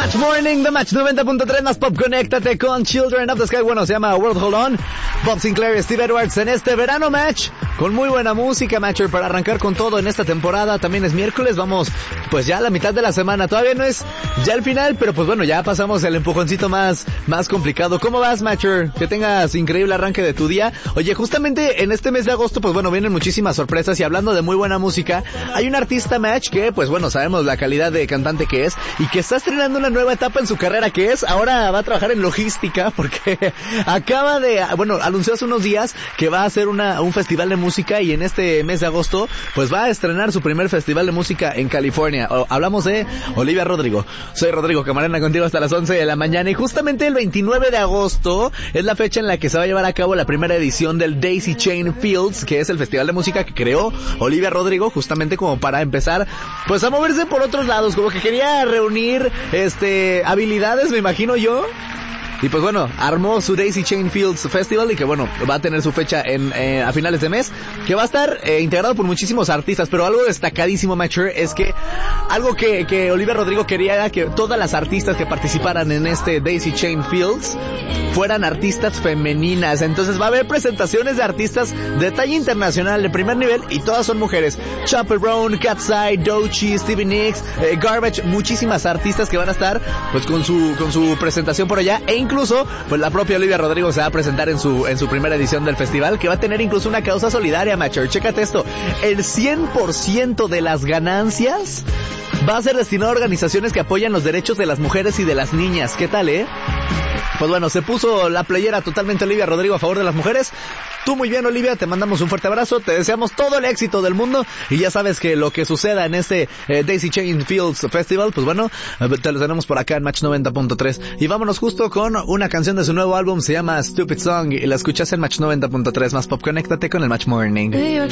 Match Morning de Match 90.3 más Pop. Conéctate con Children of the Sky. Bueno, se llama World Hold On. Bob Sinclair y Steve Edwards en este verano, Match, con muy buena música, Matcher, para arrancar con todo en esta temporada. También es miércoles, vamos pues ya a la mitad de la semana. Todavía no es ya el final, pero pues bueno, ya pasamos el empujoncito más complicado. ¿Cómo vas, Matcher? Que tengas increíble arranque de tu día. Oye, justamente en este mes de agosto, pues bueno, vienen muchísimas sorpresas, y hablando de muy buena música, hay un artista, Match, que pues bueno, sabemos la calidad de cantante que es, y que está estrenando una nueva etapa en su carrera, que es, ahora va a trabajar en logística, porque acaba de, bueno, anunció hace unos días que va a hacer un festival de música, y en este mes de agosto pues va a estrenar su primer festival de música en California. Hablamos de Olivia Rodrigo. Soy Rodrigo Camarena, contigo hasta las 11 de la mañana, y justamente el 29 de agosto es la fecha en la que se va a llevar a cabo la primera edición del Daisy Chain Fields, que es el festival de música que creó Olivia Rodrigo, justamente como para empezar pues a moverse por otros lados, como que quería reunir habilidades, me imagino yo. Y pues bueno, armó su Daisy Chain Fields Festival, y que bueno, va a tener su fecha a finales de mes, que va a estar integrado por muchísimos artistas. Pero algo destacadísimo, Matcher, es que algo que Olivia Rodrigo quería era que todas las artistas que participaran en este Daisy Chain Fields fueran artistas femeninas. Entonces va a haber presentaciones de artistas de talla internacional, de primer nivel, y todas son mujeres. Chaperone, Cat's Eye, Doechii, Stevie Nicks, Garbage, muchísimas artistas que van a estar pues con su presentación por allá. E incluso, pues la propia Olivia Rodrigo se va a presentar en su primera edición del festival, que va a tener incluso una causa solidaria, Matcher. Chécate esto, el 100% de las ganancias va a ser destinado a organizaciones que apoyan los derechos de las mujeres y de las niñas. ¿Qué tal, Pues bueno, se puso la playera totalmente Olivia Rodrigo a favor de las mujeres. Tú muy bien, Olivia, te mandamos un fuerte abrazo, te deseamos todo el éxito del mundo, y ya sabes que lo que suceda en este Daisy Chain Fields Festival, pues bueno, te lo tenemos por acá en Match 90.3. Y vámonos justo con una canción de su nuevo álbum, se llama Stupid Song, y la escuchas en Match 90.3 más Pop. Conéctate con el Match Morning.